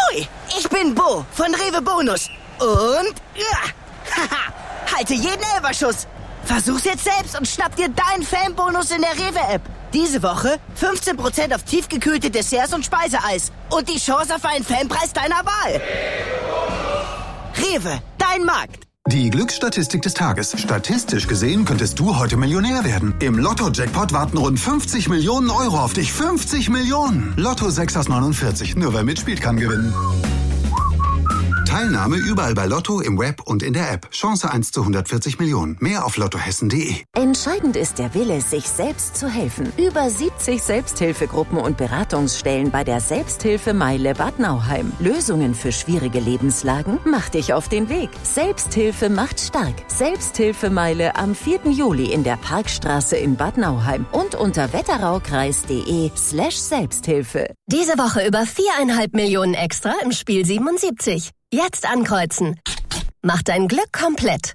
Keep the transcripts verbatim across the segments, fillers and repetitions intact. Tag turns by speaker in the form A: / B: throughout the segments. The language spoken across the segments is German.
A: Hoi, ich bin Bo von Rewe Bonus. Und, ja, haha, halte jeden Elferschuss. Versuch's jetzt selbst und schnapp dir deinen Fanbonus in der Rewe-App. Diese Woche fünfzehn Prozent auf tiefgekühlte Desserts und Speiseeis. Und die Chance auf einen Fanpreis deiner Wahl. Rewe, dein Markt.
B: Die Glücksstatistik des Tages. Statistisch gesehen könntest du heute Millionär werden. Im Lotto-Jackpot warten rund fünfzig Millionen Euro auf dich. fünfzig Millionen! Lotto sechs aus neunundvierzig. Nur wer mitspielt, kann gewinnen. Teilnahme überall bei Lotto, im Web und in der App. Chance eins zu hundertvierzig Millionen. Mehr auf lottohessen punkt de.
C: Entscheidend ist der Wille, sich selbst zu helfen. Über siebzig Selbsthilfegruppen und Beratungsstellen bei der Selbsthilfemeile Bad Nauheim. Lösungen für schwierige Lebenslagen? Mach dich auf den Weg. Selbsthilfe macht stark. Selbsthilfemeile am vierten Juli in der Parkstraße in Bad Nauheim und unter wetteraukreis.de slash Selbsthilfe.
D: Diese Woche über viereinhalb Millionen extra im Spiel siebenundsiebzig. Jetzt ankreuzen. Mach dein Glück komplett.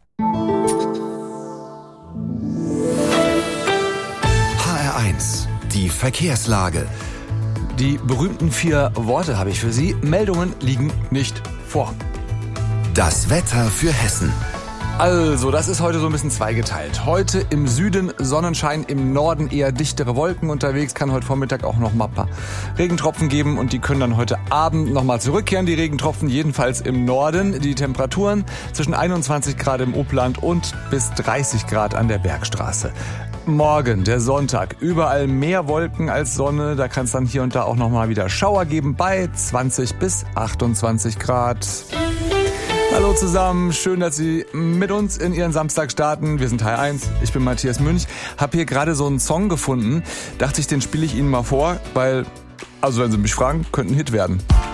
E: H R eins, die Verkehrslage.
F: Die berühmten vier Worte habe ich für Sie. Meldungen liegen nicht vor.
E: Das Wetter für Hessen.
F: Also, das ist heute so ein bisschen zweigeteilt. Heute im Süden Sonnenschein, im Norden eher dichtere Wolken unterwegs. Kann heute Vormittag auch noch mal ein paar Regentropfen geben und die können dann heute Abend noch mal zurückkehren, die Regentropfen, jedenfalls im Norden. Die Temperaturen zwischen einundzwanzig Grad im Upland und bis dreißig Grad an der Bergstraße. Morgen, der Sonntag, überall mehr Wolken als Sonne. Da kann es dann hier und da auch noch mal wieder Schauer geben bei zwanzig bis achtundzwanzig Grad. Hallo zusammen, schön, dass Sie mit uns in Ihren Samstag starten. Wir sind H R eins, ich bin Matthias Münch. Hab hier gerade so einen Song gefunden. Dachte ich, den spiele ich Ihnen mal vor, weil, also wenn Sie mich fragen, könnte ein Hit werden.